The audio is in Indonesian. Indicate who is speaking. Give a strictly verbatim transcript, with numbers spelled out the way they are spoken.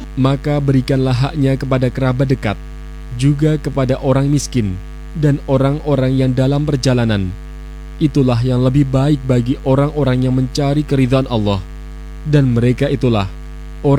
Speaker 1: maka berikanlah haknya kepada kerabat dekat, juga kepada orang miskin dan orang-orang yang dalam perjalanan. Itulah yang lebih baik bagi orang-orang yang mencari keridhaan Allah, dan mereka itulah